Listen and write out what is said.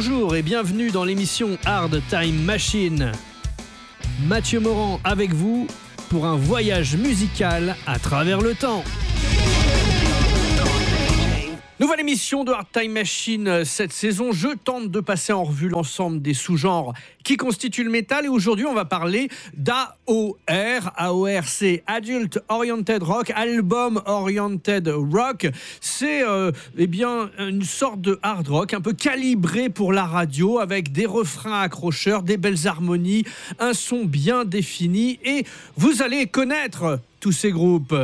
Bonjour et bienvenue dans l'émission Hard Time Machine. Mathieu Morand avec vous pour un voyage musical à travers le temps. Nouvelle émission de Hard Time Machine cette saison. Je tente de passer en revue l'ensemble des sous-genres qui constituent le métal. Et aujourd'hui, on va parler d'AOR. AOR, c'est Adult Oriented Rock, Album Oriented Rock. C'est une sorte de hard rock un peu calibré pour la radio avec des refrains accrocheurs, des belles harmonies, un son bien défini. Et vous allez connaître tous ces groupes.